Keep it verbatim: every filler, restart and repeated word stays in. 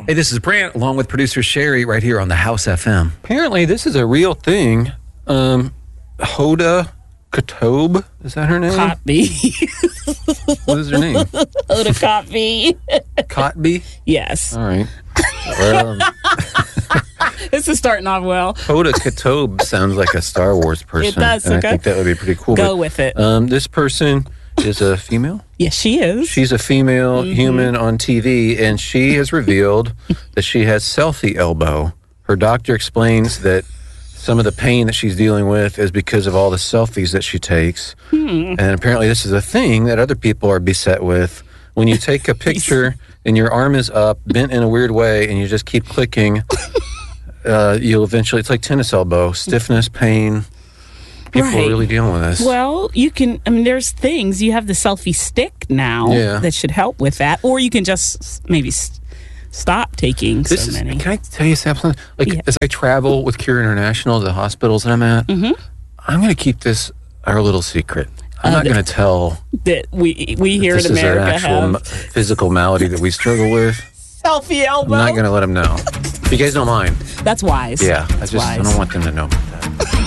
Hey, this is Brant, along with producer Sherry, right here on the House F M. Apparently, this is a real thing. Um, Hoda Kotb, is that her name? Kotb. What is her name? Hoda Kotb. Kotb? Yes. All right. Well, um, this is starting off well. Hoda Kotb sounds like a Star Wars person. It does, and okay. I think that would be pretty cool. Go but, with it. Um, this person is a female? Yes, she is. She's a female Mm-hmm. human on T V, and she has revealed that she has selfie elbow. Her doctor explains that some of the pain that she's dealing with is because of all the selfies that she takes. Hmm. And apparently this is a thing that other people are beset with. When you take a picture and your arm is up, bent in a weird way, and you just keep clicking, uh, you'll eventually, it's like tennis elbow, stiffness, pain. People Right. are really dealing with this. Well, you can, I mean, there's things. You have the selfie stick now Yeah. that should help with that. Or you can just s- maybe s- stop taking This so is, many. Can I tell you something? Like, Yeah. as I travel with Cure International to the hospitals that I'm at, Mm-hmm. I'm going to keep this our little secret. I'm Uh, not going to tell That we we here this in is an America actual have m- physical malady that we struggle with. selfie I'm elbow. not going to let them know. If you guys don't mind. That's wise. Yeah, I That's just I wise. don't want them to know about that.